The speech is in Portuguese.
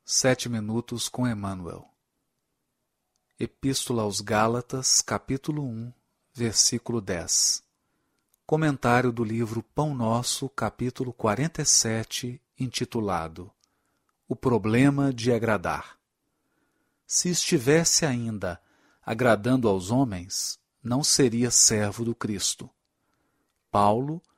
7 minutos com Emmanuel. Epístola aos Gálatas, capítulo 1, versículo 10. Comentário do livro Pão Nosso, capítulo 47, intitulado O Problema de Agradar. Se estivesse ainda agradando aos homens, não seria servo do Cristo. Paulo,